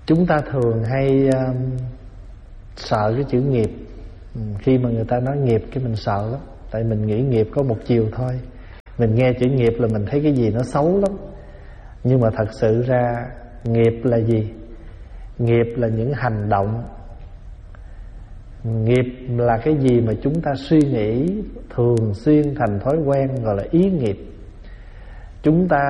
Chúng ta thường hay sợ cái chữ nghiệp. Khi mà người ta nói nghiệp cái mình sợ lắm. Tại mình nghĩ nghiệp có một chiều thôi. Mình nghe chữ nghiệp là mình thấy cái gì nó xấu lắm. Nhưng mà thật sự ra nghiệp là gì? Nghiệp là những hành động. Nghiệp là cái gì mà chúng ta suy nghĩ thường xuyên thành thói quen, gọi là ý nghiệp. Chúng ta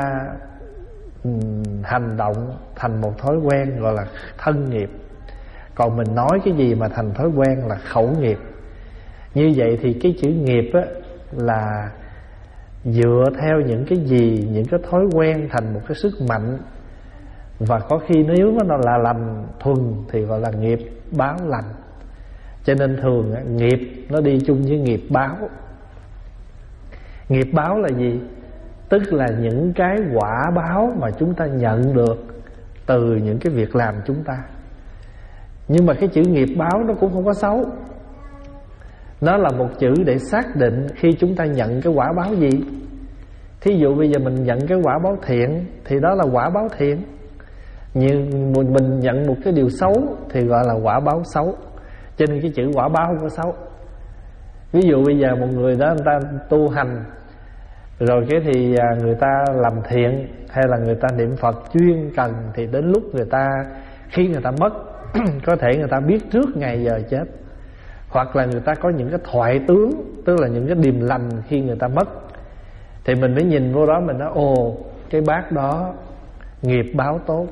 hành động thành một thói quen, gọi là thân nghiệp. Còn mình nói cái gì mà thành thói quen là khẩu nghiệp. Như vậy thì cái chữ nghiệp á, là dựa theo những cái gì, những cái thói quen thành một cái sức mạnh. Và có khi nếu nó là lành thuần thì gọi là nghiệp báo lành. Cho nên thường nghiệp nó đi chung với nghiệp báo. Nghiệp báo là gì? Tức là những cái quả báo mà chúng ta nhận được từ những cái việc làm chúng ta. Nhưng mà cái chữ nghiệp báo nó cũng không có xấu. Nó là một chữ để xác định khi chúng ta nhận cái quả báo gì. Thí dụ bây giờ mình nhận cái quả báo thiện thì đó là quả báo thiện. Nhưng mình nhận một cái điều xấu thì gọi là quả báo xấu. Cho nên cái chữ quả báo không có xấu. Ví dụ bây giờ một người đó người ta tu hành, rồi cái thì người ta làm thiện hay là người ta niệm Phật chuyên cần, thì đến lúc khi người ta mất có thể người ta biết trước ngày giờ chết. Hoặc là người ta có những cái thoại tướng, tức là những cái điềm lành khi người ta mất, thì mình mới nhìn vô đó mình nói ồ, cái bác đó nghiệp báo tốt,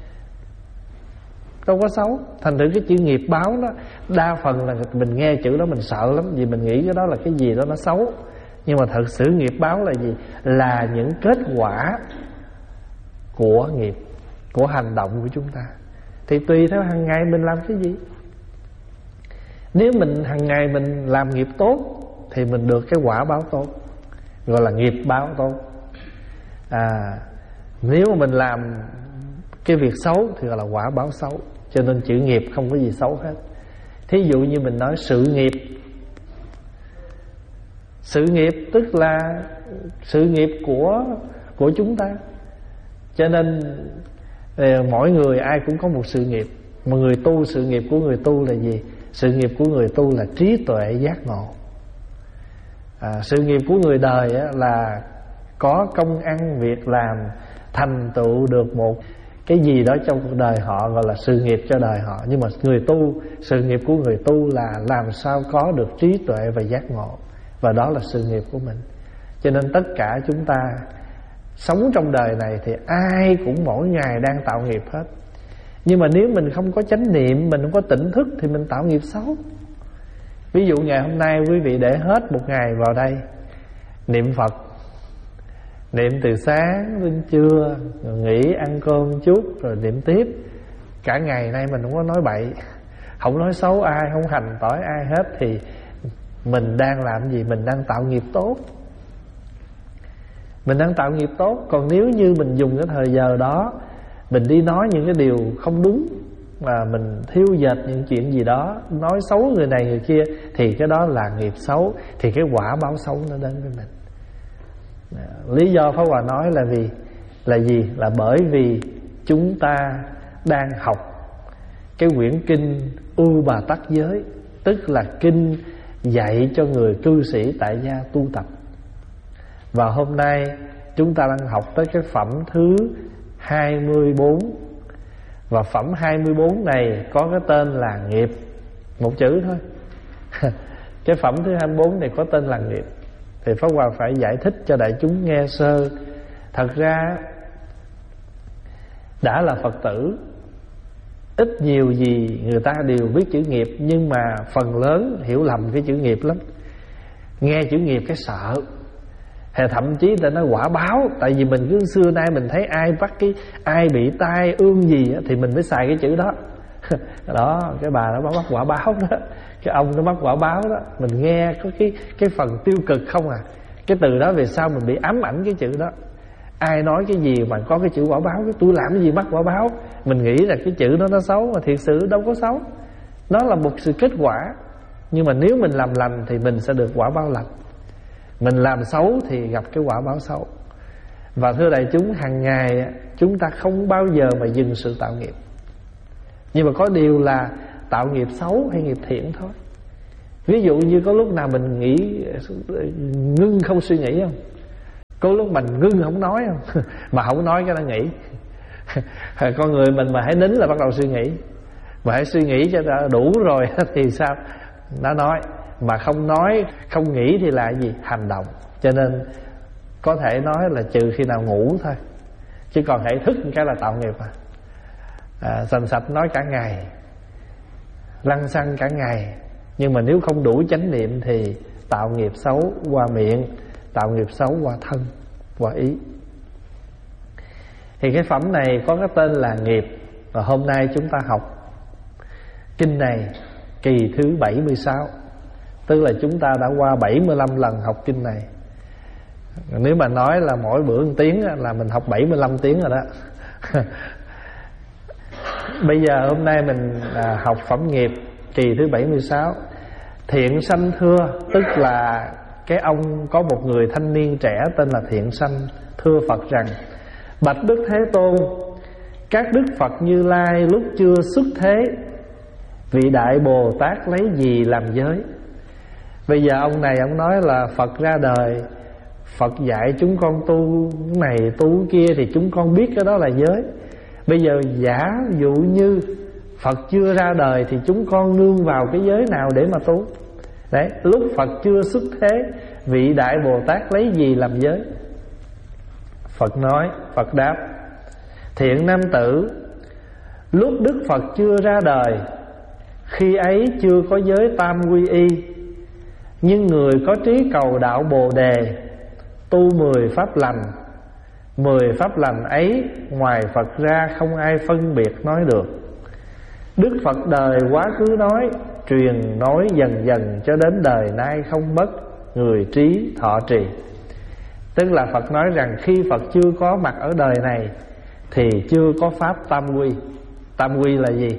đâu có xấu. Thành thử cái chữ nghiệp báo đó, đa phần là mình nghe chữ đó mình sợ lắm, vì mình nghĩ cái đó là cái gì đó nó xấu. Nhưng mà thật sự nghiệp báo là gì? Là những kết quả của nghiệp, của hành động của chúng ta. Thì tùy theo hàng ngày mình làm cái gì. Nếu mình hàng ngày mình làm nghiệp tốt thì mình được cái quả báo tốt, gọi là nghiệp báo tốt. Nếu mà mình làm cái việc xấu thì gọi là quả báo xấu. Cho nên chữ nghiệp không có gì xấu hết. Thí dụ như mình nói sự nghiệp. Sự nghiệp tức là sự nghiệp của chúng ta. Cho nên mỗi người ai cũng có một sự nghiệp. Một người tu, sự nghiệp của người tu là gì? Sự nghiệp của người tu là trí tuệ giác ngộ. Sự nghiệp của người đời là có công ăn việc làm, thành tựu được một cái gì đó trong cuộc đời họ, gọi là sự nghiệp cho đời họ. Nhưng mà người tu, sự nghiệp của người tu là làm sao có được trí tuệ và giác ngộ. Và đó là sự nghiệp của mình. Cho nên tất cả chúng ta sống trong đời này thì ai cũng mỗi ngày đang tạo nghiệp hết. Nhưng mà nếu mình không có chánh niệm, mình không có tỉnh thức thì mình tạo nghiệp xấu. Ví dụ ngày hôm nay quý vị để hết một ngày vào đây niệm Phật, niệm từ sáng đến trưa, rồi nghỉ ăn cơm chút, rồi niệm tiếp. Cả ngày nay mình không có nói bậy, không nói xấu ai, không hành tỏi ai hết, thì mình đang làm gì? Mình đang tạo nghiệp tốt. Mình đang tạo nghiệp tốt. Còn nếu như mình dùng cái thời giờ đó mình đi nói những cái điều không đúng, mà mình thiêu dệt những chuyện gì đó, nói xấu người này người kia, thì cái đó là nghiệp xấu. Thì cái quả báo xấu nó đến với mình. Lý do Pháp Hòa nói là gì? Là bởi vì chúng ta đang học cái quyển kinh Ưu Bà Tắc Giới, tức là kinh dạy cho người cư sĩ tại gia tu tập. Và hôm nay chúng ta đang học tới cái phẩm thứ 24. Và phẩm 24 này có cái tên là nghiệp, một chữ thôi. Cái phẩm thứ 24 này có tên là nghiệp. Thì Pháp Hòa phải giải thích cho đại chúng nghe sơ. Thật ra đã là Phật tử, ít nhiều gì người ta đều biết chữ nghiệp, nhưng mà phần lớn hiểu lầm cái chữ nghiệp lắm. Nghe chữ nghiệp cái sợ, hay thậm chí ta nói quả báo. Tại vì mình cứ xưa nay mình thấy ai bị tai ương gì thì mình mới xài cái chữ đó. Đó, cái bà đó mắc quả báo đó, cái ông nó mắc quả báo đó. Mình nghe có cái phần tiêu cực không à. Cái từ đó về sau mình bị ám ảnh cái chữ đó. Ai nói cái gì mà có cái chữ quả báo, cái tôi làm cái gì mắc quả báo, mình nghĩ là cái chữ đó nó xấu, mà thiệt sự đâu có xấu. Nó là một sự kết quả. Nhưng mà nếu mình làm lành thì mình sẽ được quả báo lành, mình làm xấu thì gặp cái quả báo xấu. Và thưa đại chúng, hàng ngày chúng ta không bao giờ mà dừng sự tạo nghiệp. Nhưng mà có điều là tạo nghiệp xấu hay nghiệp thiện thôi. Ví dụ như có lúc nào mình nghĩ ngưng không suy nghĩ không? Có lúc mình ngưng không nói không? Mà không nói cái nó nghĩ. Con người mình mà hãy nín là bắt đầu suy nghĩ. Mà hãy suy nghĩ cho đủ rồi thì sao? Nó nói. Mà không nói, không nghĩ thì là gì? Hành động. Cho nên có thể nói là trừ khi nào ngủ thôi, chứ còn hãy thức cái là tạo nghiệp sành sạch nói cả ngày, lăng xăng cả ngày. Nhưng mà nếu không đủ chánh niệm thì tạo nghiệp xấu qua miệng, tạo nghiệp xấu qua thân, qua ý. Thì cái phẩm này có cái tên là nghiệp. Và hôm nay chúng ta học kinh này kỳ thứ 76, tức là chúng ta đã qua 75 lần học kinh này. Nếu mà nói là mỗi bữa 1 tiếng là mình học 75 tiếng rồi đó. Bây giờ hôm nay mình học phẩm nghiệp kỳ thứ 76. Thiện sanh thưa, tức là cái ông có một người thanh niên trẻ tên là Thiện sanh thưa Phật rằng: bạch Đức Thế Tôn, các Đức Phật Như Lai lúc chưa xuất thế, vị Đại Bồ Tát lấy gì làm giới? Bây giờ ông này ông nói là Phật ra đời, Phật dạy chúng con tu này tu kia thì chúng con biết cái đó là giới. Bây giờ giả dụ như Phật chưa ra đời thì chúng con nương vào cái giới nào để mà tu? Đấy, lúc Phật chưa xuất thế, vị Đại Bồ Tát lấy gì làm giới? Phật nói, Phật đáp: thiện nam tử, lúc Đức Phật chưa ra đời, khi ấy chưa có giới tam quy y, nhưng người có trí cầu đạo Bồ Đề, tu 10 pháp lành. 10 pháp lành ấy ngoài Phật ra không ai phân biệt nói được. Đức Phật đời quá khứ nói, truyền nói dần dần cho đến đời nay không mất, người trí thọ trì. Tức là Phật nói rằng khi Phật chưa có mặt ở đời này thì chưa có pháp tam quy. Tam quy là gì?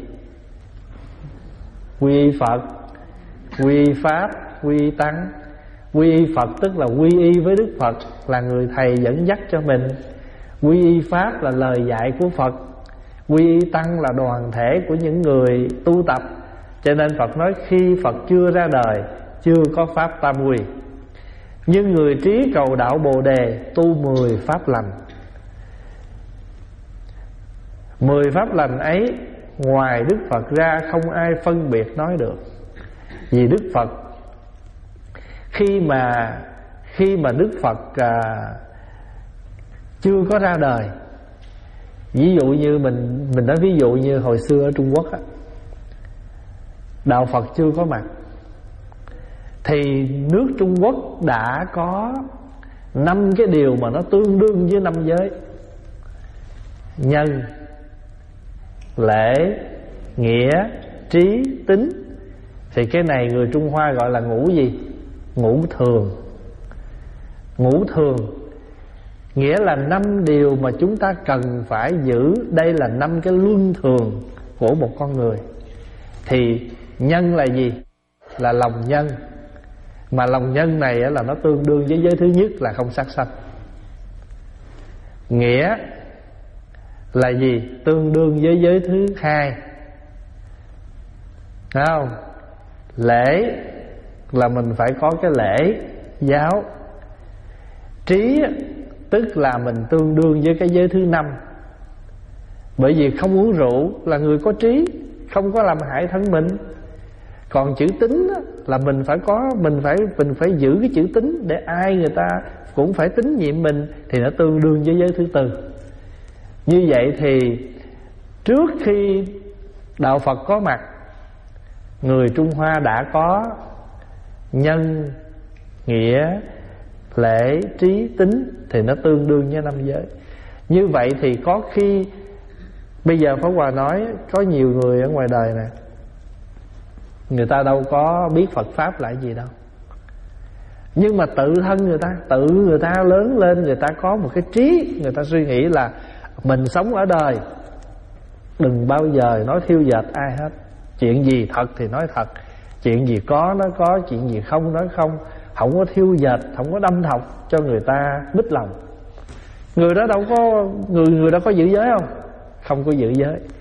Quy Phật, quy Pháp, quy Tăng. Quy y Phật tức là quy y với Đức Phật, là người thầy dẫn dắt cho mình. Quy y Pháp là lời dạy của Phật. Quy y Tăng là đoàn thể của những người tu tập. Cho nên Phật nói khi Phật chưa ra đời, chưa có pháp tam quy. Nhưng người trí cầu đạo Bồ Đề, tu 10 pháp lành. 10 pháp lành ấy ngoài Đức Phật ra không ai phân biệt nói được. Vì Đức Phật khi mà Đức Phật chưa có ra đời, ví dụ như mình nói ví dụ như hồi xưa ở Trung Quốc á, đạo Phật chưa có mặt thì nước Trung Quốc đã có 5 cái điều mà nó tương đương với 5 giới: nhân, lễ, nghĩa, trí, tính. Thì cái này người Trung Hoa gọi là ngũ gì? Ngũ thường. Ngũ thường nghĩa là 5 điều mà chúng ta cần phải giữ. Đây là 5 cái luân thường của một con người. Thì nhân là gì? Là lòng nhân. Mà lòng nhân này là nó tương đương với giới thứ nhất là không sát sanh. Nghĩa là gì? Tương đương với giới thứ hai. Thấy không? Lễ là mình phải có cái lễ giáo. Trí tức là mình tương đương với cái giới thứ 5. Bởi vì không uống rượu là người có trí, không có làm hại thân mình. Còn chữ tính là mình phải giữ cái chữ tính để ai người ta cũng phải tín nhiệm mình, thì nó tương đương với giới thứ 4. Như vậy thì trước khi đạo Phật có mặt, người Trung Hoa đã có nhân, nghĩa, lễ, trí, tính, thì nó tương đương với 5 giới. Như vậy thì có khi bây giờ Pháp Hòa nói có nhiều người ở ngoài đời nè, người ta đâu có biết Phật Pháp là gì đâu, nhưng mà tự thân người ta lớn lên, người ta có một cái trí, người ta suy nghĩ là mình sống ở đời đừng bao giờ nói thiêu dệt ai hết. Chuyện gì thật thì nói thật, chuyện gì có nói có, chuyện gì không nói không. Không có thiêu dệt, không có đâm thọc cho người ta mít lòng. Người đó đâu có người đó có giữ giới không? Không có giữ giới.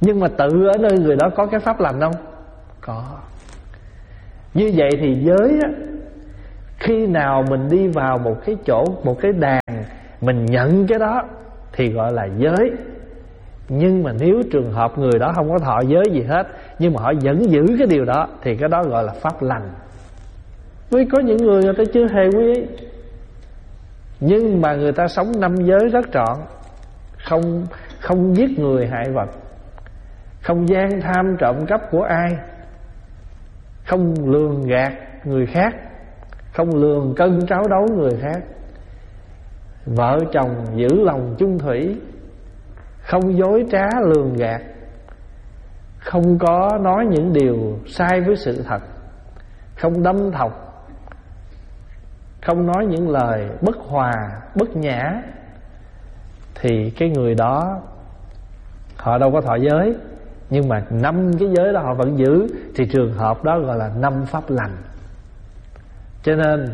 Nhưng mà tự ở nơi người đó có cái pháp lành không? Có. Như vậy thì giới á, khi nào mình đi vào một cái chỗ, một cái đàn, mình nhận cái đó thì gọi là giới. Nhưng mà nếu trường hợp người đó không có thọ giới gì hết, nhưng mà họ vẫn giữ cái điều đó, thì cái đó gọi là pháp lành. Vì có những người ta chưa hề quy y, nhưng mà người ta sống 5 giới rất trọn. Không giết người hại vật, không gian tham trộm cắp của ai, không lường gạt người khác, không lường cân tráo đấu người khác, vợ chồng giữ lòng chung thủy, không dối trá lường gạt, không có nói những điều sai với sự thật, không đâm thọc, không nói những lời bất hòa, bất nhã, thì cái người đó họ đâu có thọ giới, nhưng mà 5 cái giới đó họ vẫn giữ, thì trường hợp đó gọi là 5 pháp lành. Cho nên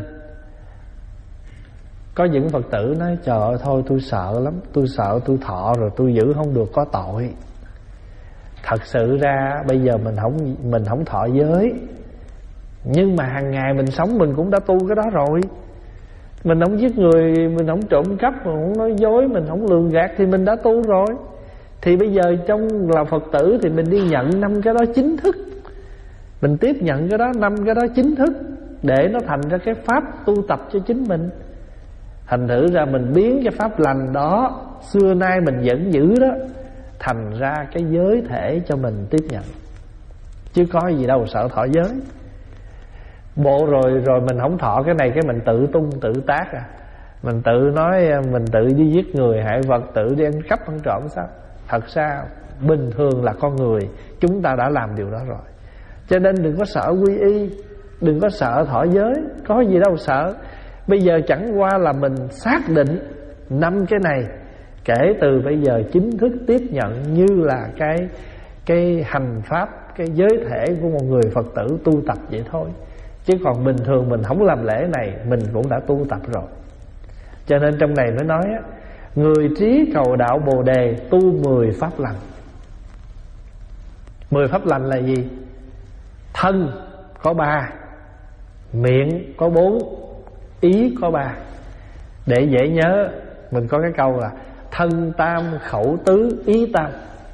có những Phật tử nói trời ơi thôi tôi sợ lắm, tôi sợ tôi thọ rồi tôi giữ không được có tội. Thật sự ra bây giờ mình không thọ giới, nhưng mà hàng ngày mình sống mình cũng đã tu cái đó rồi. Mình không giết người, mình không trộm cắp, mình không nói dối, mình không lường gạt, thì mình đã tu rồi. Thì bây giờ trong là Phật tử thì mình đi nhận 5 cái đó chính thức, mình tiếp nhận cái đó, 5 cái đó chính thức, để nó thành ra cái pháp tu tập cho chính mình. Thành thử ra mình biến cái pháp lành đó xưa nay mình vẫn giữ đó, thành ra cái giới thể cho mình tiếp nhận. Chứ có gì đâu sợ thọ giới. Bộ rồi mình không thọ cái này, cái mình tự tung tự tác à. Mình tự nói mình tự đi giết người hại vật, tự đi ăn cắp ăn trộm sao? Thật ra bình thường là con người, chúng ta đã làm điều đó rồi. Cho nên đừng có sợ quy y, đừng có sợ thọ giới, có gì đâu sợ. Bây giờ chẳng qua là mình xác định 5 cái này, kể từ bây giờ chính thức tiếp nhận như là cái hành pháp, cái giới thể của một người Phật tử tu tập vậy thôi. Chứ còn bình thường mình không làm lễ này, mình cũng đã tu tập rồi. Cho nên trong này mới nói á, người trí cầu đạo Bồ Đề tu 10 pháp lành. 10 pháp lành là gì? Thân có 3, miệng có 4, ý có 3. Để dễ nhớ, mình có cái câu là thân tam, khẩu tứ, ý tam.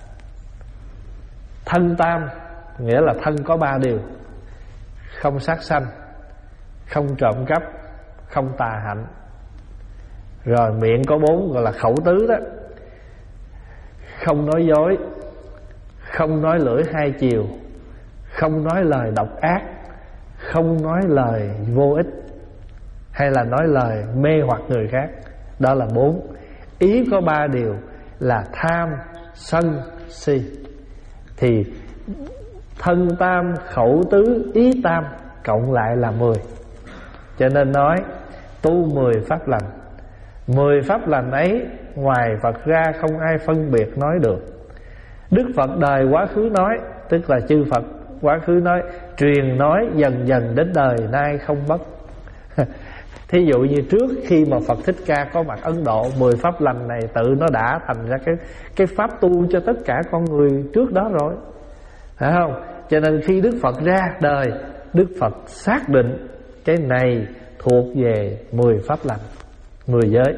Thân tam nghĩa là thân có 3 điều: không sát sanh, không trộm cắp, không tà hạnh. Rồi miệng có 4 gọi là khẩu tứ đó: không nói dối, không nói lưỡi hai chiều, không nói lời độc ác, không nói lời vô ích, hay là nói lời mê hoặc người khác. Đó là 4. Ý có 3 điều là tham, sân, si. Thì thân tam, khẩu tứ, ý tam cộng lại là 10. Cho nên nói tu 10 pháp lành. 10 pháp lành ấy ngoài Phật ra không ai phân biệt nói được. Đức Phật đời quá khứ nói, tức là chư Phật quá khứ nói, truyền nói dần dần đến đời nay không mất. Thí dụ như trước khi mà Phật Thích Ca có mặt Ấn Độ, 10 pháp lành này tự nó đã thành ra cái pháp tu cho tất cả con người trước đó rồi, phải không? Cho nên khi Đức Phật ra đời, Đức Phật xác định cái này thuộc về 10 pháp lành, 10 giới.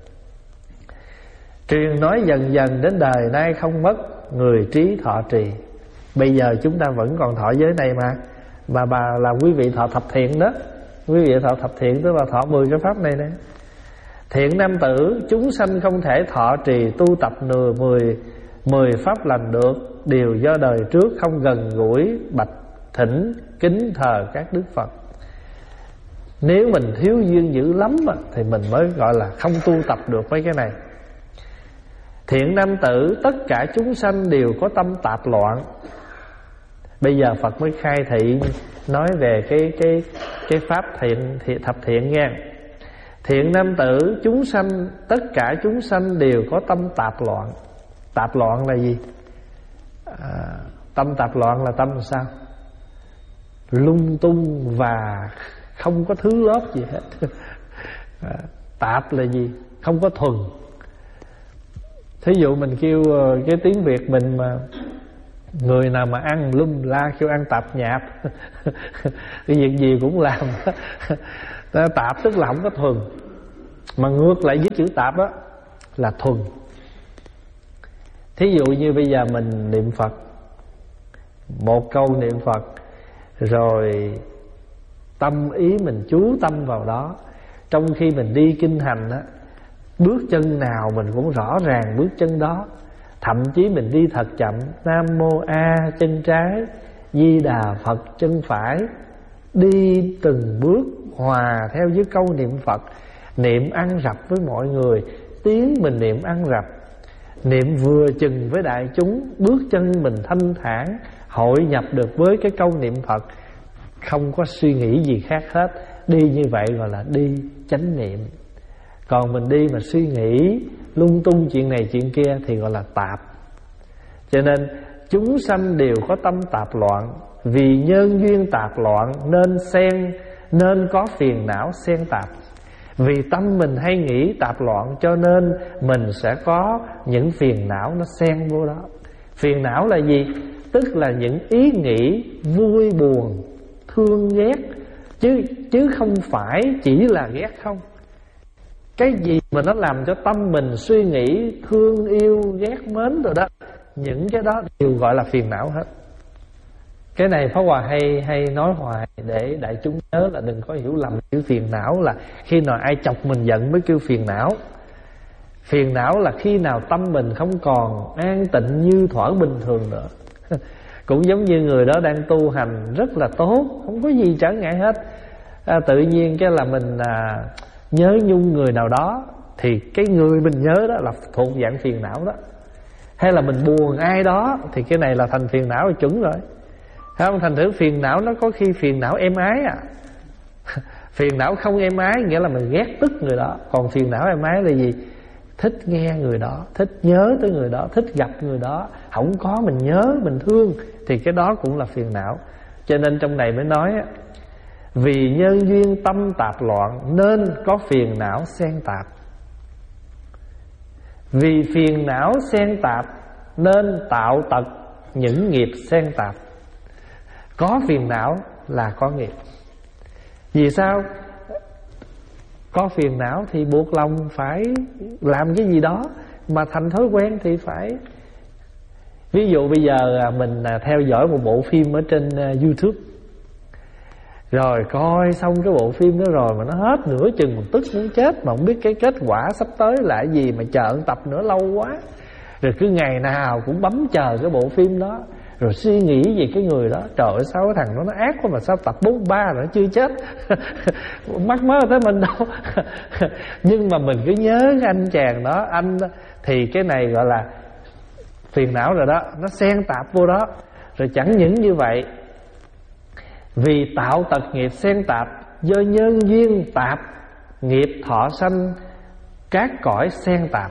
Truyền nói dần dần đến đời nay không mất, người trí thọ trì. Bây giờ chúng ta vẫn còn thọ giới này mà bà là quý vị thọ thập thiện đó. Quý vị thọ thập thiện tức là thọ 10 cái pháp này nè. Thiện nam tử, chúng sanh không thể thọ trì tu tập 10 pháp lành được, đều do đời trước không gần gũi bạch thỉnh kính thờ các đức Phật. Nếu mình thiếu duyên dữ lắm thì mình mới gọi là không tu tập được mấy cái này. Thiện nam tử, tất cả chúng sanh đều có tâm tạp loạn. Bây giờ Phật mới khai thị nói về cái pháp thập thiện nha. Thiện nam tử, chúng sanh, tất cả chúng sanh đều có tâm tạp loạn. Tạp loạn là gì? Tâm tạp loạn là tâm là sao? Lung tung và không có thứ lớp gì hết. Tạp là gì? Không có thuần. Thí dụ mình kêu cái tiếng Việt mình mà Người nào mà ăn lum la kêu ăn tạp nhạp cái việc gì cũng làm tạp tức là không có thuần. Mà ngược lại với chữ tạp đó là thuần. Thí dụ như bây giờ mình niệm Phật, một câu niệm Phật, rồi tâm ý mình chú tâm vào đó. Trong khi mình đi kinh hành á, bước chân nào mình cũng rõ ràng bước chân đó. Thậm chí mình đi thật chậm, Nam Mô A chân trái, Di Đà Phật chân phải, đi từng bước hòa theo với câu niệm Phật. Niệm ăn rập với mọi người, tiếng mình niệm ăn rập, niệm vừa chừng với đại chúng, bước chân mình thanh thản, hội nhập được với cái câu niệm Phật, không có suy nghĩ gì khác hết. Đi như vậy gọi là đi chánh niệm. Còn mình đi mà suy nghĩ lung tung chuyện này chuyện kia thì gọi là tạp. Cho nên chúng sanh đều có tâm tạp loạn, vì nhân duyên tạp loạn nên có phiền não xen tạp. Vì tâm mình hay nghĩ tạp loạn cho nên mình sẽ có những phiền não nó xen vô đó. Phiền não là gì? Tức là những ý nghĩ vui buồn, thương ghét, chứ không phải chỉ là ghét không. Cái gì mà nó làm cho tâm mình suy nghĩ thương yêu, ghét mến rồi đó, những cái đó đều gọi là phiền não hết. Cái này Pháp Hòa hay nói hoài để đại chúng nhớ là đừng có hiểu lầm. Chữ phiền não là khi nào ai chọc mình giận mới kêu phiền não. Phiền não là khi nào tâm mình không còn an tịnh như thuở bình thường nữa. Cũng giống như người đó đang tu hành rất là tốt, không có gì trở ngại hết, tự nhiên cái là mình nhớ nhung người nào đó, thì cái người mình nhớ đó là thuộc dạng phiền não đó. Hay là mình buồn ai đó thì cái này là thành phiền não là chuẩn rồi. Không, thành thử phiền não nó có khi phiền não êm ái phiền não không êm ái nghĩa là mình ghét tức người đó. Còn phiền não êm ái là gì? Thích nghe người đó, thích nhớ tới người đó, thích gặp người đó, không có mình nhớ, mình thương, thì cái đó cũng là phiền não. Cho nên trong này mới nói vì nhân duyên tâm tạp loạn nên có phiền não xen tạp. Vì phiền não xen tạp nên tạo tật những nghiệp xen tạp. Có phiền não là có nghiệp. Vì sao? Có phiền não thì buộc lòng phải làm cái gì đó, mà thành thói quen thì phải. Ví dụ bây giờ mình theo dõi một bộ phim ở trên YouTube, rồi coi xong cái bộ phim đó rồi mà nó hết nửa chừng mình tức muốn chết, mà không biết cái kết quả sắp tới là cái gì, mà chờ tập nữa lâu quá. Rồi cứ ngày nào cũng bấm chờ cái bộ phim đó, rồi suy nghĩ về cái người đó. Trời ơi sao cái thằng nó ác quá, mà sao tập 43 rồi nó chưa chết mắc mớ tới mình đâu nhưng mà mình cứ nhớ cái anh chàng đó, anh thì cái này gọi là phiền não rồi đó, nó xen tạp vô đó. Rồi chẳng những như vậy, vì tạo tật nghiệp xen tạp, do nhân duyên tạp nghiệp thọ sanh các cõi xen tạp.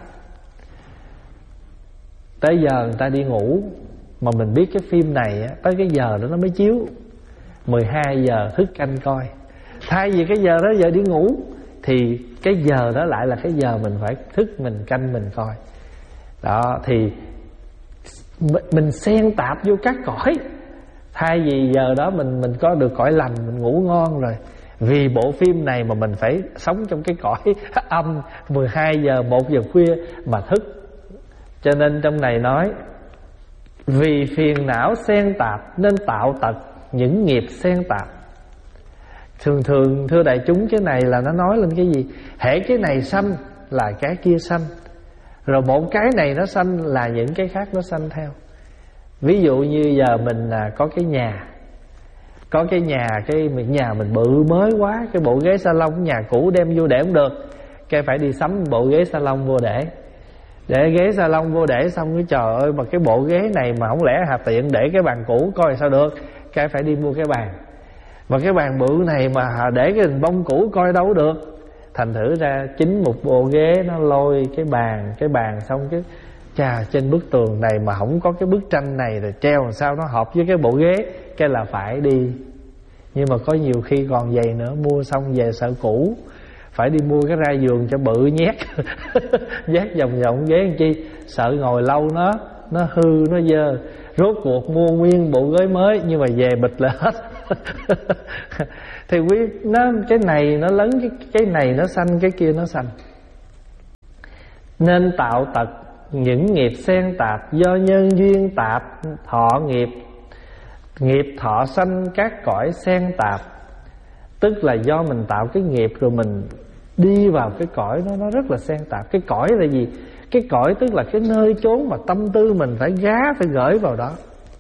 Tới giờ người ta đi ngủ, mà mình biết cái phim này tới cái giờ đó nó mới chiếu, 12 giờ thức canh coi. Thay vì cái giờ đó giờ đi ngủ, thì cái giờ đó lại là cái giờ mình phải thức, mình canh mình coi. Đó thì mình xen tạp vô các cõi. Thay vì giờ đó mình có được cõi lành, mình ngủ ngon rồi, vì bộ phim này mà mình phải sống trong cái cõi âm 12 giờ 1 giờ khuya mà thức. Cho nên trong này nói vì phiền não xen tạp nên tạo tật những nghiệp xen tạp. Thường thường thưa đại chúng, cái này là nó nói lên cái gì? Hễ cái này sanh là cái kia sanh, rồi một cái này nó sanh là những cái khác nó sanh theo. Ví dụ như giờ mình có cái nhà, cái nhà mình bự mới quá, cái bộ ghế salon nhà cũ đem vô để không được, cái phải đi sắm bộ ghế salon vô để ghế salon vô để xong cái trời ơi, mà cái bộ ghế này mà không lẽ hà tiện để cái bàn cũ coi sao được, cái phải đi mua cái bàn. Mà cái bàn bự này mà để cái hình bông cũ coi đâu được. Thành thử ra chính một bộ ghế nó lôi cái bàn xong cái chà, trên bức tường này mà không có cái bức tranh này rồi treo làm sao nó hợp với cái bộ ghế, cái là phải đi. Nhưng mà có nhiều khi còn vậy nữa, mua xong về sợ cũ, phải đi mua cái ra giường cho bự nhét nhét vòng ghế làm chi, sợ ngồi lâu nó nó hư, nó dơ. Rốt cuộc mua nguyên bộ gối mới nhưng mà về bịch là hết. Thì cái này nó lớn, cái này nó sanh, cái kia nó sanh. Nên tạo tật những nghiệp xen tạp, do nhân duyên tạp thọ nghiệp. Nghiệp thọ sanh các cõi xen tạp, tức là do mình tạo cái nghiệp rồi mình đi vào cái cõi đó, nó rất là xen tạp. Cái cõi là gì? Cái cõi tức là cái nơi chốn mà tâm tư mình phải phải gửi vào đó.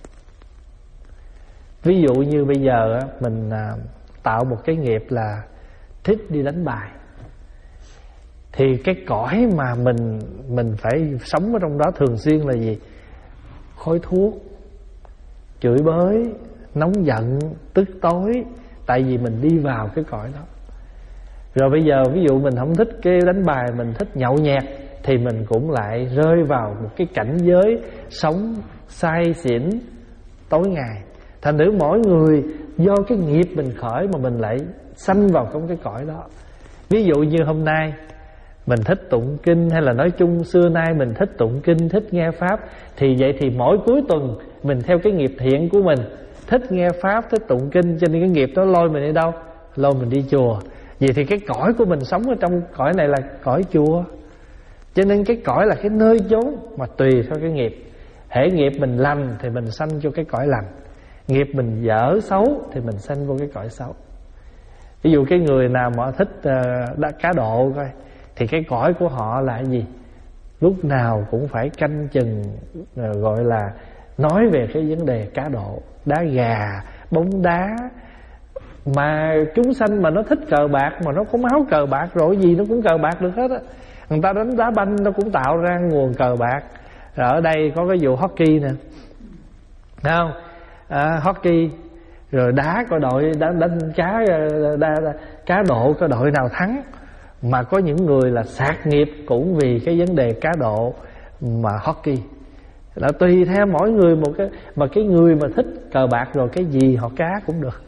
Ví dụ như bây giờ mình tạo một cái nghiệp là thích đi đánh bài, thì cái cõi mà mình phải sống ở trong đó thường xuyên là gì? Khói thuốc, chửi bới, nóng giận, tức tối. Tại vì mình đi vào cái cõi đó. Rồi bây giờ ví dụ mình không thích cái đánh bài, mình thích nhậu nhẹt, thì mình cũng lại rơi vào một cái cảnh giới sống say xỉn tối ngày. Thành thử mỗi người do cái nghiệp mình khởi mà mình lại sanh vào trong cái cõi đó. Ví dụ như hôm nay mình thích tụng kinh, hay là nói chung xưa nay mình thích tụng kinh, thích nghe pháp, thì vậy thì mỗi cuối tuần mình theo cái nghiệp thiện của mình, thích nghe pháp, thích tụng kinh, cho nên cái nghiệp đó lôi mình đi đâu? Lôi mình đi chùa. Vậy thì cái cõi của mình sống ở trong cõi này là cõi chùa. Cho nên cái cõi là cái nơi chốn mà tùy theo cái nghiệp. Hễ nghiệp mình lành thì mình sanh cho cái cõi lành, nghiệp mình dở xấu thì mình sanh vô cái cõi xấu. Ví dụ cái người nào mà thích cá độ coi, thì cái cõi của họ là cái gì? Lúc nào cũng phải canh chừng, gọi là nói về cái vấn đề cá độ, đá gà, bóng đá. Mà chúng sanh mà nó thích cờ bạc, mà nó có máu cờ bạc rồi, gì nó cũng cờ bạc được hết á. Người ta đánh đá banh nó cũng tạo ra nguồn cờ bạc. Rồi ở đây có cái vụ hockey nè, thấy không? Hockey rồi đá coi đội đánh cá độ coi đội nào thắng. Mà có những người là sạc nghiệp cũng vì cái vấn đề cá độ mà hockey. Là tùy theo mỗi người một cái. Mà cái người mà thích cờ bạc rồi cái gì họ cá cũng được.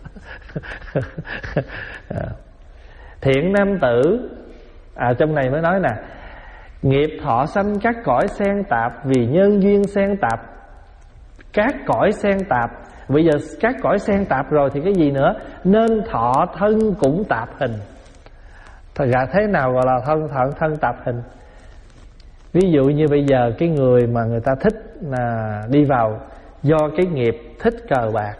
Thiện nam tử, trong này mới nói nè, nghiệp thọ sanh các cõi xen tạp, vì nhân duyên xen tạp. Các cõi xen tạp. Bây giờ các cõi xen tạp rồi thì cái gì nữa? Nên thọ thân cũng tạp hình. Thật ra thế nào gọi là thân tạp hình? Ví dụ như bây giờ cái người mà người ta thích là đi vào do cái nghiệp thích cờ bạc,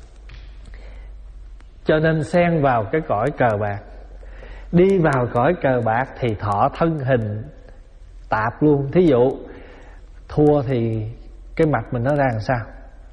cho nên xen vào cái cõi cờ bạc. Đi vào cõi cờ bạc thì thọ thân hình tạp luôn. Thí dụ thua thì cái mặt mình nó ra làm sao?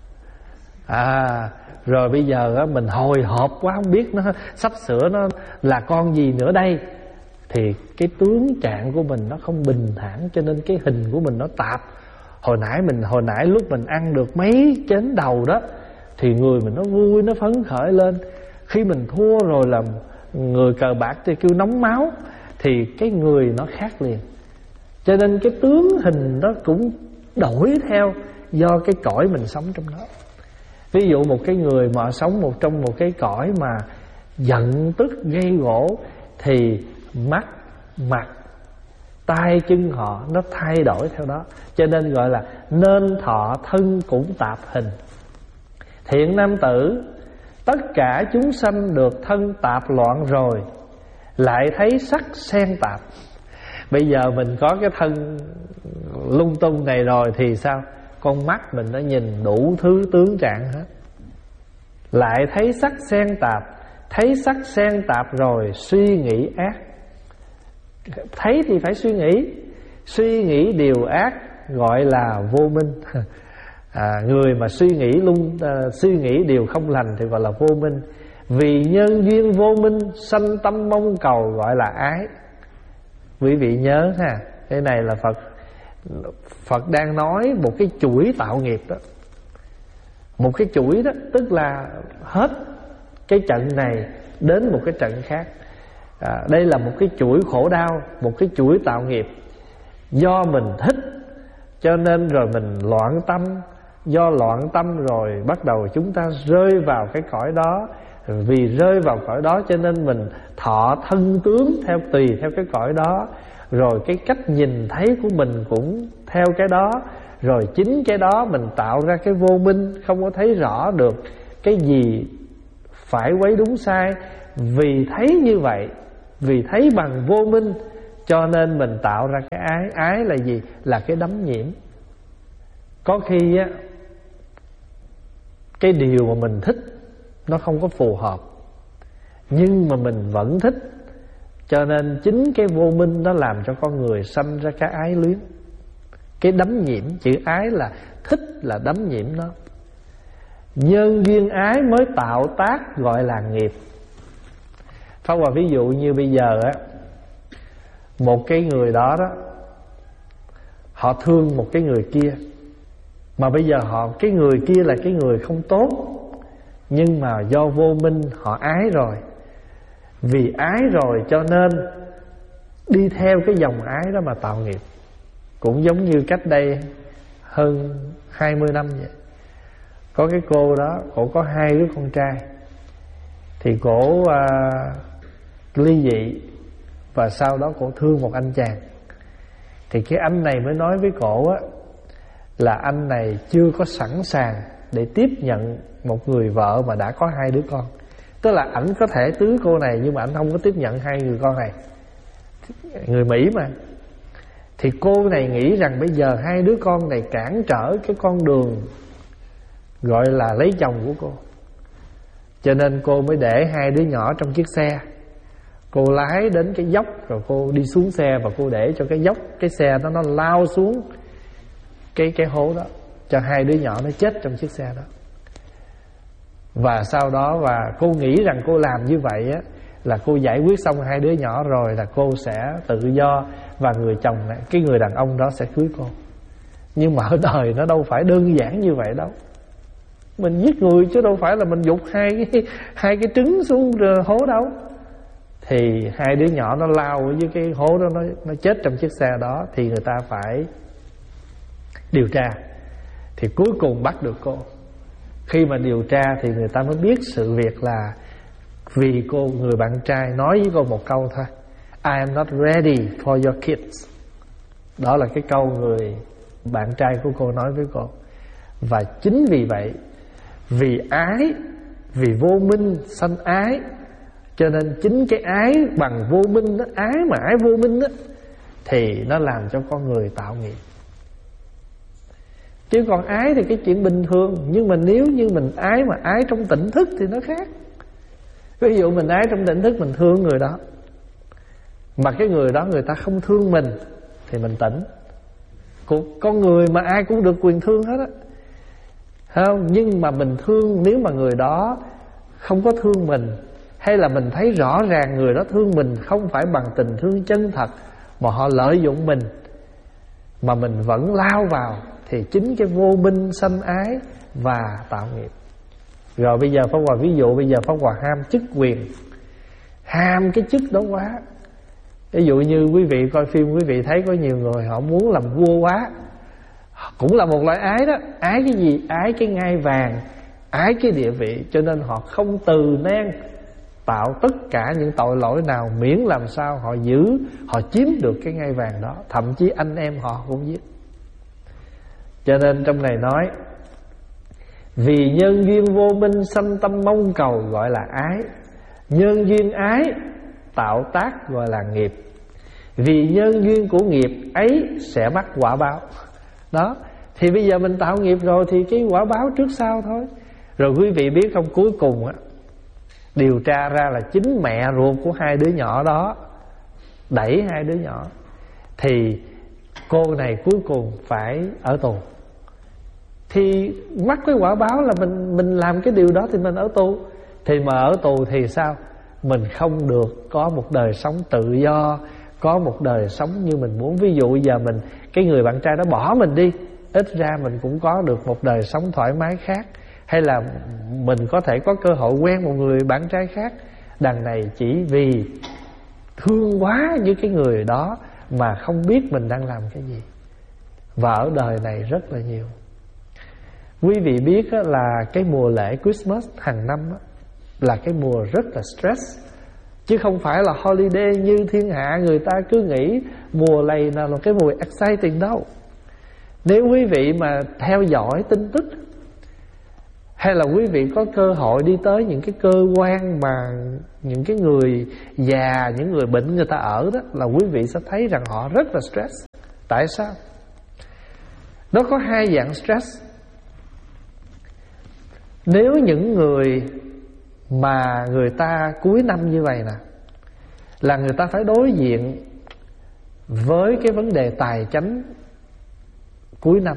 Rồi bây giờ mình hồi hộp quá, không biết nó sắp sửa nó là con gì nữa đây. Thì cái tướng trạng của mình nó không bình thản, cho nên cái hình của mình nó tạp. Hồi nãy lúc mình ăn được mấy chén đầu đó thì người mình nó vui, nó phấn khởi lên. Khi mình thua rồi là người cờ bạc thì kêu nóng máu, thì cái người nó khác liền. Cho nên cái tướng hình nó cũng đổi theo do cái cõi mình sống trong đó. Ví dụ một cái người mà sống trong một cái cõi mà giận tức gây gỗ, thì mắt, mặt, tay chân họ nó thay đổi theo đó. Cho nên gọi là nên thọ thân cũng tạp hình. Thiện nam tử, tất cả chúng sanh được thân tạp loạn rồi, lại thấy sắc xen tạp. Bây giờ mình có cái thân lung tung này rồi thì sao? Con mắt mình nó nhìn đủ thứ tướng trạng hết. Lại thấy sắc xen tạp. Thấy sắc xen tạp rồi suy nghĩ ác. Thấy thì phải suy nghĩ. Suy nghĩ điều ác gọi là vô minh. Người mà suy nghĩ điều không lành thì gọi là vô minh. Vì nhân duyên vô minh sanh tâm mong cầu gọi là ái. Quý vị nhớ ha, cái này là Phật đang nói một cái chuỗi tạo nghiệp đó. Một cái chuỗi đó, tức là hết cái trận này đến một cái trận khác. Đây là một cái chuỗi khổ đau, một cái chuỗi tạo nghiệp. Do mình thích cho nên rồi mình loạn tâm. Do loạn tâm rồi bắt đầu chúng ta rơi vào cái cõi đó. Vì rơi vào cõi đó cho nên mình thọ thân tướng tùy theo cái cõi đó. Rồi cái cách nhìn thấy của mình cũng theo cái đó. Rồi chính cái đó mình tạo ra cái vô minh, không có thấy rõ được cái gì phải quấy đúng sai. Vì thấy như vậy, vì thấy bằng vô minh, cho nên mình tạo ra cái ái. Ái là gì? Là cái đắm nhiễm. Có khi á, cái điều mà mình thích nó không có phù hợp, nhưng mà mình vẫn thích. Cho nên chính cái vô minh nó làm cho con người sanh ra cái ái luyến, cái đắm nhiễm. Chữ ái là thích, là đắm nhiễm nó. Nhân duyên ái mới tạo tác gọi là nghiệp. Pháp Hòa ví dụ như bây giờ á, một cái người đó đó, họ thương một cái người kia, mà bây giờ cái người kia là cái người không tốt, nhưng mà do vô minh họ ái rồi. Vì ái rồi cho nên đi theo cái dòng ái đó mà tạo nghiệp. Cũng giống như cách đây hơn 20 năm vậy. Có cái cô đó, cổ có 2 đứa con trai. Thì cổ ly dị, và sau đó cổ thương một anh chàng. Thì cái anh này mới nói với cổ á, là anh này chưa có sẵn sàng để tiếp nhận một người vợ mà đã có 2 đứa con. Tức là ảnh có thể cưới cô này, nhưng mà ảnh không có tiếp nhận 2 người con này. Người Mỹ mà. Thì cô này nghĩ rằng bây giờ 2 đứa con này cản trở cái con đường gọi là lấy chồng của cô. Cho nên cô mới để 2 đứa nhỏ trong chiếc xe. Cô lái đến cái dốc, rồi cô đi xuống xe, và cô để cho cái dốc, cái xe đó nó lao xuống cái hố đó, cho 2 đứa nhỏ nó chết trong chiếc xe đó. Và sau đó, và cô nghĩ rằng cô làm như vậy á, là cô giải quyết xong 2 đứa nhỏ rồi là cô sẽ tự do, và người chồng này, cái người đàn ông đó sẽ cưới cô. Nhưng mà ở đời nó đâu phải đơn giản như vậy đâu. Mình giết người chứ đâu phải là mình dục hai cái trứng xuống hố đâu. Thì 2 đứa nhỏ nó lao ở dưới cái hố đó, nó chết trong chiếc xe đó. Thì người ta phải điều tra. Thì cuối cùng bắt được cô. Khi mà điều tra thì người ta mới biết sự việc là vì cô, người bạn trai nói với cô một câu thôi: I am not ready for your kids. Đó là cái câu người bạn trai của cô nói với cô. Và chính vì vậy, vì ái, vì vô minh sanh ái, cho nên chính cái ái bằng vô minh đó, ái mà ái vô minh đó, thì nó làm cho con người tạo nghiệp. Chứ còn ái thì cái chuyện bình thường. Nhưng mà nếu như mình ái mà ái trong tỉnh thức thì nó khác. Ví dụ mình ái trong tỉnh thức, mình thương người đó, mà cái người đó người ta không thương mình, thì mình tỉnh. Con người mà ai cũng được quyền thương hết á, không? Nhưng mà mình thương, nếu mà người đó không có thương mình, hay là mình thấy rõ ràng người đó thương mình không phải bằng tình thương chân thật, mà họ lợi dụng mình, mà mình vẫn lao vào, thì chính cái vô minh sanh ái và tạo nghiệp. Rồi bây giờ Pháp Hòa ví dụ, bây giờ Pháp Hòa ham chức quyền, ham cái chức đó quá. Ví dụ như quý vị coi phim, quý vị thấy có nhiều người họ muốn làm vua quá, cũng là một loại ái đó. Ái cái gì? Ái cái ngai vàng, ái cái địa vị. Cho nên họ không từ nan tạo tất cả những tội lỗi nào, miễn làm sao họ giữ, họ chiếm được cái ngai vàng đó. Thậm chí anh em họ cũng giết. Cho nên trong này nói: vì nhân duyên vô minh sanh tâm mong cầu gọi là ái. Nhân duyên ái tạo tác gọi là nghiệp. Vì nhân duyên của nghiệp ấy sẽ bắt quả báo. Đó. Thì bây giờ mình tạo nghiệp rồi thì cái quả báo trước sau thôi. Rồi quý vị biết không, cuối cùng á, điều tra ra là chính mẹ ruột của 2 đứa nhỏ đó đẩy 2 đứa nhỏ. Thì cô này cuối cùng phải ở tù. Thì mắc cái quả báo là mình làm cái điều đó thì mình ở tù. Thì mà ở tù thì sao? Mình không được có một đời sống tự do, có một đời sống như mình muốn. Ví dụ giờ mình, cái người bạn trai đó bỏ mình đi, ít ra mình cũng có được một đời sống thoải mái khác. Hay là mình có thể có cơ hội quen một người bạn trai khác. Đằng này chỉ vì thương quá như cái người đó mà không biết mình đang làm cái gì. Và ở đời này rất là nhiều. Quý vị biết là cái mùa lễ Christmas hàng năm là cái mùa rất là stress, chứ không phải là holiday như thiên hạ người ta cứ nghĩ mùa này là cái mùa exciting đâu. Nếu quý vị mà theo dõi tin tức, hay là quý vị có cơ hội đi tới những cái cơ quan mà những cái người già, những người bệnh người ta ở đó, là quý vị sẽ thấy rằng họ rất là stress. Tại sao? Nó có hai dạng stress. Nếu những người mà người ta cuối năm như vậy nè, là người ta phải đối diện với cái vấn đề tài chánh cuối năm.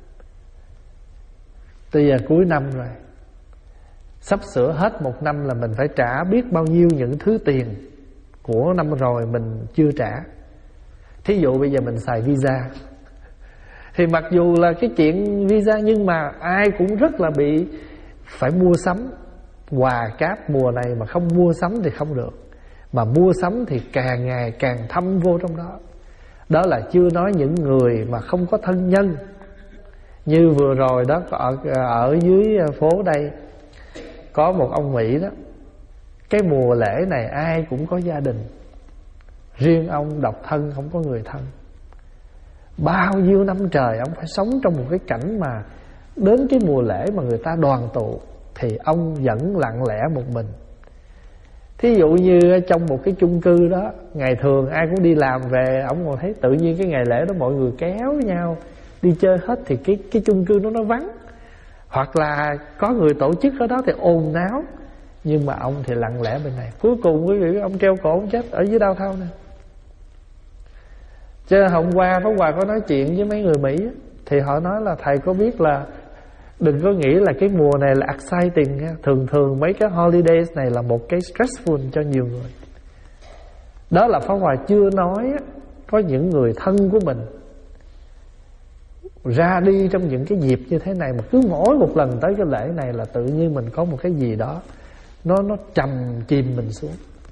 Bây giờ cuối năm rồi, sắp sửa hết một năm là mình phải trả biết bao nhiêu những thứ tiền của năm rồi mình chưa trả. Thí dụ bây giờ mình xài visa, thì mặc dù là cái chuyện visa, nhưng mà ai cũng rất là bị phải mua sắm quà cáp. Mùa này mà không mua sắm thì không được, mà mua sắm thì càng ngày càng thâm vô trong đó. Đó là chưa nói những người mà không có thân nhân. Như vừa rồi đó, ở dưới phố đây có một ông Mỹ đó, cái mùa lễ này ai cũng có gia đình, riêng ông độc thân không có người thân. Bao nhiêu năm trời ông phải sống trong một cái cảnh mà đến cái mùa lễ mà người ta đoàn tụ thì ông vẫn lặng lẽ một mình. Thí dụ như trong một cái chung cư đó, ngày thường ai cũng đi làm về, ông còn thấy tự nhiên cái ngày lễ đó mọi người kéo nhau đi chơi hết, thì cái chung cư nó vắng. Hoặc là có người tổ chức ở đó thì ồn náo, nhưng mà ông thì lặng lẽ bên này. Cuối cùng quý vị, ông treo cổ ông chết ở dưới downtown nè. Chứ hôm qua Pháp Hòa có nói chuyện với mấy người Mỹ, thì họ nói là thầy có biết là đừng có nghĩ là cái mùa này là exciting nha. Thường thường mấy cái holidays này là một cái stressful cho nhiều người. Đó là Pháp Hòa chưa nói có những người thân của mình ra đi trong những cái dịp như thế này, mà cứ mỗi một lần tới cái lễ này là tự nhiên mình có một cái gì đó nó trầm chìm mình xuống.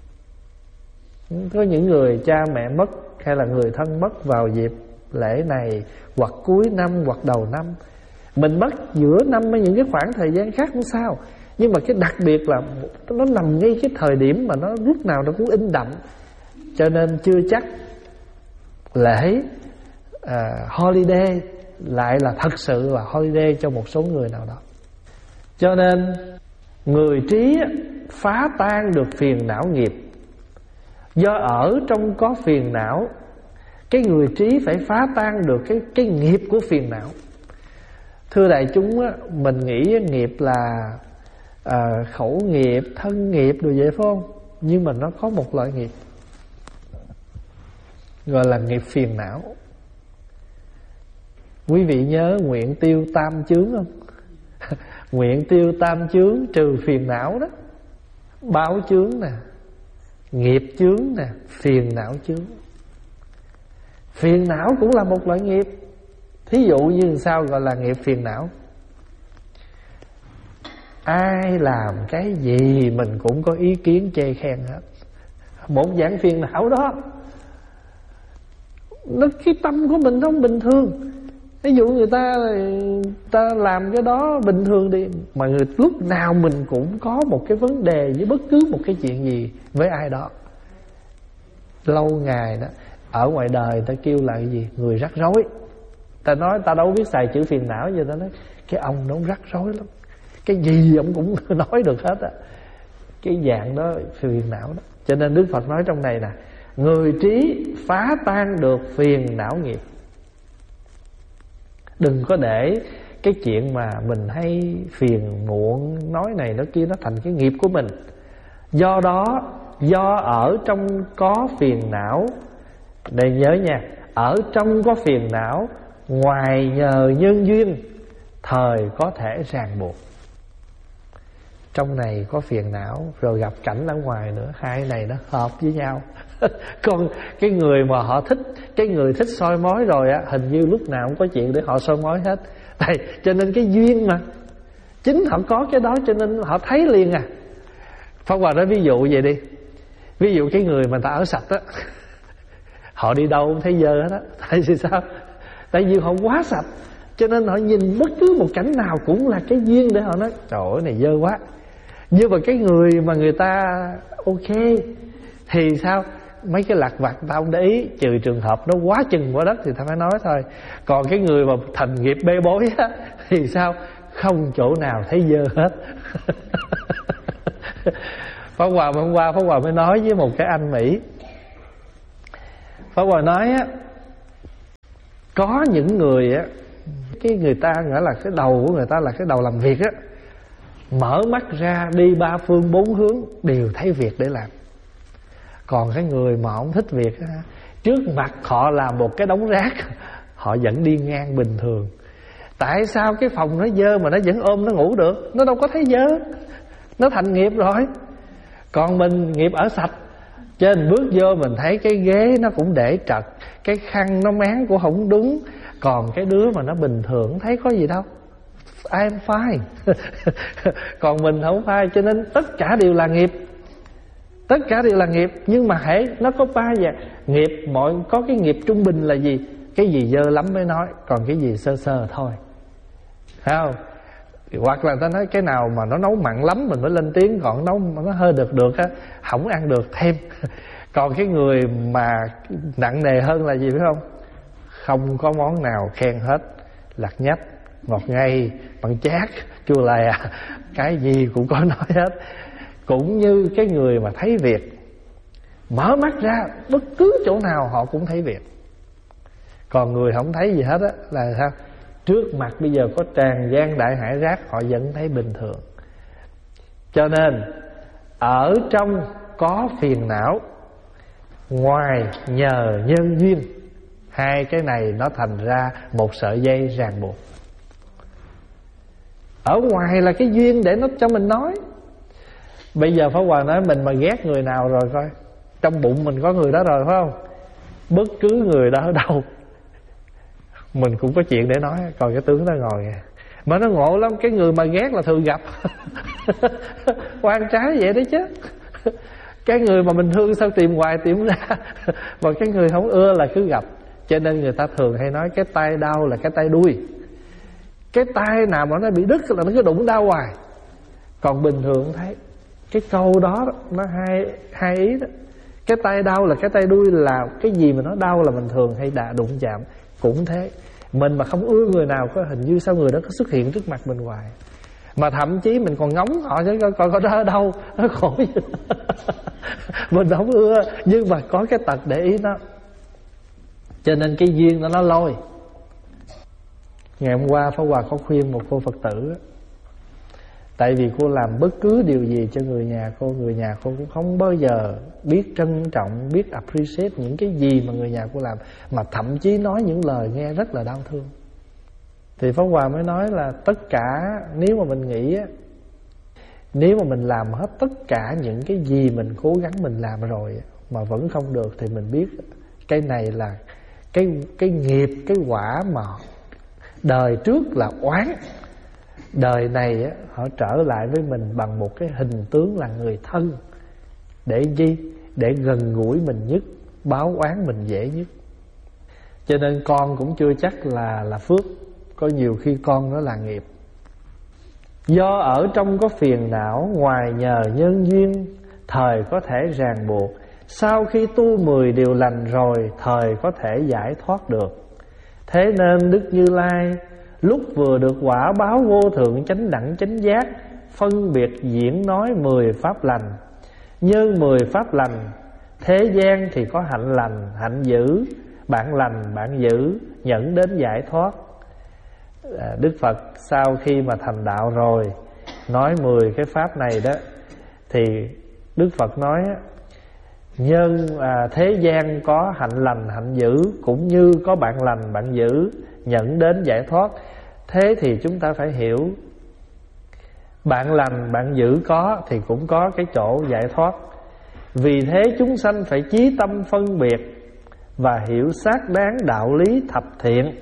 Có những người cha mẹ mất hay là người thân mất vào dịp lễ này, hoặc cuối năm hoặc đầu năm. Mình mất giữa năm hay những cái khoảng thời gian khác cũng sao, nhưng mà cái đặc biệt là nó nằm ngay cái thời điểm mà nó lúc nào nó cũng in đậm. Cho nên chưa chắc lễ holiday lại là thật sự là holiday cho một số người nào đó. Cho nên người trí phá tan được phiền não nghiệp. Do ở trong có phiền não, cái người trí phải phá tan được cái nghiệp của phiền não. Thưa đại chúng á, mình nghĩ nghiệp là khẩu nghiệp, thân nghiệp rồi vậy phải không? Nhưng mà nó có một loại nghiệp gọi là nghiệp phiền não. Quý vị nhớ nguyện tiêu tam chướng không? Nguyện tiêu tam chướng trừ phiền não đó. Báo chướng nè, nghiệp chướng nè, phiền não chướng. Phiền não cũng là một loại nghiệp. Thí dụ như sao gọi là nghiệp phiền não? Ai làm cái gì mình cũng có ý kiến chê khen hết. Một dạng phiền não đó. Nó cái tâm của mình không bình thường. Ví dụ người ta làm cái đó bình thường đi, mà lúc nào mình cũng có một cái vấn đề với bất cứ một cái chuyện gì với ai đó. Lâu ngày đó, ở ngoài đời ta kêu là cái gì? Người rắc rối. Ta nói ta đâu biết xài chữ phiền não, giờ ta nói cái ông nó rắc rối lắm, cái gì ông cũng nói được hết á. Cái dạng đó phiền não đó. Cho nên Đức Phật nói trong này nè, người trí phá tan được phiền não nghiệp. Đừng có để cái chuyện mà mình hay phiền muộn, nói này nói kia, nó thành cái nghiệp của mình. Do đó, do ở trong có phiền não, đây nhớ nha, ở trong có phiền não, ngoài nhờ nhân duyên, thời có thể ràng buộc. Trong này có phiền não, rồi gặp cảnh ở ngoài nữa, hai này nó hợp với nhau. Còn cái người mà họ thích, cái người thích soi mói rồi á, hình như lúc nào cũng có chuyện để họ soi mói hết. Cho nên cái duyên mà, chính họ có cái đó cho nên họ thấy liền à. Pháp Hòa nói ví dụ vậy đi. Ví dụ cái người mà ta ở sạch á, họ đi đâu cũng thấy dơ hết á. Tại vì sao? Tại vì họ quá sạch, cho nên họ nhìn bất cứ một cảnh nào cũng là cái duyên để họ nói trời ơi này dơ quá. Nhưng mà cái người mà người ta ok thì sao? mấy cái lặt vặt ta không để ý, trừ trường hợp nó quá chừng quá đất thì ta phải nói thôi. Còn cái người mà thành nghiệp bê bối á, thì sao? Không chỗ nào thấy dơ hết. Pháp Hòa hôm qua Pháp Hòa mới nói với một cái anh Mỹ. Pháp Hòa nói á, có những người á, cái người ta nghĩa là cái đầu của người ta là cái đầu làm việc á, mở mắt ra đi ba phương bốn hướng đều thấy việc để làm. Còn cái người mà không thích việc á, trước mặt họ là một cái đống rác, họ vẫn đi ngang bình thường. Tại sao cái phòng nó dơ mà nó vẫn ôm nó ngủ được? Nó đâu có thấy dơ, nó thành nghiệp rồi. Còn mình nghiệp ở sạch, trên bước vô mình thấy cái ghế nó cũng để trật, cái khăn nó máng cũng không đúng. Còn cái đứa mà nó bình thường thấy có gì đâu, I'm fine. Còn mình không fine. Cho nên tất cả đều là nghiệp, tất cả đều là nghiệp. Nhưng mà hễ nó có ba dạng nghiệp, có cái nghiệp trung bình là gì? Cái gì dơ lắm mới nói, còn cái gì sơ sơ thôi, thấy không? Hoặc là ta nói cái nào mà nó nấu mặn lắm mình mới lên tiếng, còn nấu nó hơi được á, không ăn được thêm. Còn cái người mà nặng nề hơn là gì biết không? Không có món nào khen hết, lạt nhách, ngọt ngây, mặn chát, chua lè, cái gì cũng có nói hết. Cũng như cái người mà thấy việc, mở mắt ra bất cứ chỗ nào họ cũng thấy việc. Còn người không thấy gì hết á là sao? Trước mặt bây giờ có tràn gian đại hải rác, họ vẫn thấy bình thường. Cho nên ở trong có phiền não, ngoài nhờ nhân duyên. Hai cái này nó thành ra một sợi dây ràng buộc. Ở ngoài là cái duyên để nó cho mình nói. Bây giờ Pháp Hòa nói mình mà ghét người nào rồi coi, trong bụng mình có người đó rồi phải không? Bất cứ người đó ở đâu mình cũng có chuyện để nói. Còn cái tướng nó ngồi kìa, mà nó ngộ lắm. Cái người mà ghét là thường gặp. Quan trái vậy đấy chứ. Cái người mà mình thương sao tìm hoài tìm ra. Mà cái người không ưa là cứ gặp. Cho nên người ta thường hay nói cái tay đau là cái tay đuôi. Cái tay nào mà nó bị đứt là nó cứ đụng đau hoài. Còn bình thường thấy cái câu đó nó hai ý đó. Cái tay đau là cái tay đuôi, là cái gì mà nó đau là mình thường hay đụng chạm. Cũng thế, mình mà không ưa người nào có hình như sao người đó có xuất hiện trước mặt mình hoài. Mà thậm chí mình còn ngóng họ chứ coi có đó ở đâu, nó khổ. Mình không ưa, nhưng mà có cái tật để ý nó. Cho nên cái duyên nó lôi. Ngày hôm qua Pháp Hòa có khuyên một cô Phật tử. Tại vì cô làm bất cứ điều gì cho người nhà cô cũng không bao giờ biết trân trọng, biết appreciate những cái gì mà người nhà cô làm, mà thậm chí nói những lời nghe rất là đau thương. Thì Pháp Hòa mới nói là tất cả, nếu mà mình nghĩ á, nếu mà mình làm hết tất cả những cái gì mình cố gắng mình làm rồi mà vẫn không được, thì mình biết cái này là cái nghiệp, cái quả mà đời trước là oán. Đời này á, họ trở lại với mình bằng một cái hình tướng là người thân. Để gì? Để gần gũi mình nhất, báo oán mình dễ nhất. Cho nên con cũng chưa chắc là phước. Có nhiều khi con nó là nghiệp. Do ở trong có phiền não, ngoài nhờ nhân duyên, thời có thể ràng buộc. Sau khi tu 10 điều lành rồi, thời có thể giải thoát được. Thế nên Đức Như Lai lúc vừa được quả báo vô thượng chánh đẳng chánh giác, phân biệt diễn nói 10 pháp lành. Như 10 pháp lành, thế gian thì có hạnh lành, hạnh dữ, bạn lành, bạn dữ, dẫn đến giải thoát. Đức Phật sau khi mà thành đạo rồi, nói 10 cái pháp này đó, thì Đức Phật nói thế gian có hạnh lành, hạnh dữ, cũng như có bạn lành, bạn dữ, dẫn đến giải thoát. Thế thì chúng ta phải hiểu, bạn lành, bạn dữ có thì cũng có cái chỗ giải thoát. Vì thế chúng sanh phải chí tâm phân biệt và hiểu xác đáng đạo lý thập thiện.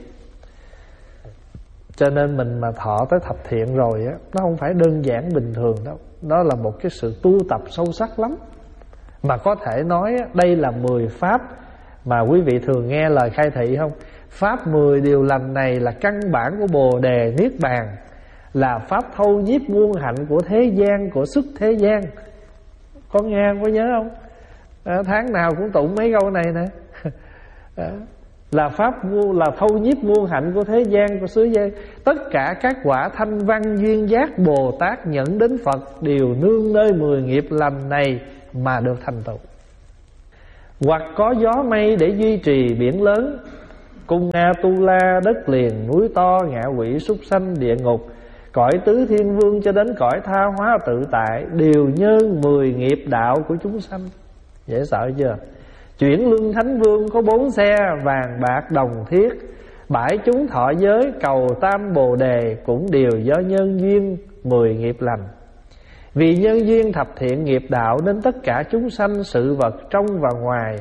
Cho nên mình mà thọ tới thập thiện rồi á, nó không phải đơn giản bình thường đâu. Nó là một cái sự tu tập sâu sắc lắm. Mà có thể nói đây là 10 pháp mà quý vị thường nghe lời khai thị không? Pháp 10 điều lành này là căn bản của Bồ Đề Niết Bàn, là pháp thâu nhiếp muôn hạnh của thế gian, của xuất thế gian. Có nghe, có nhớ không? Tháng nào cũng tụng mấy câu này nè. Là pháp là thâu nhiếp muôn hạnh của thế gian, của xứ gian. Tất cả các quả thanh văn duyên giác Bồ Tát nhận đến Phật đều nương nơi 10 nghiệp lành này mà được thành tựu. Hoặc có gió mây để duy trì biển lớn, cung A-tu-la, đất liền, núi to, ngạ quỷ, súc sanh, địa ngục, cõi tứ thiên vương cho đến cõi tha hóa tự tại, đều nhân 10 nghiệp đạo của chúng sanh. Dễ sợ chưa? Chuyển luân thánh vương có 4 xe vàng bạc đồng thiết, bãi chúng thọ giới cầu tam bồ đề, cũng đều do nhân duyên 10 nghiệp lành. Vì nhân duyên thập thiện nghiệp đạo nên tất cả chúng sanh, sự vật trong và ngoài,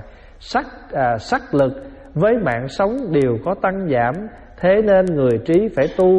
sắc lực với mạng sống đều có tăng giảm. Thế nên người trí phải tu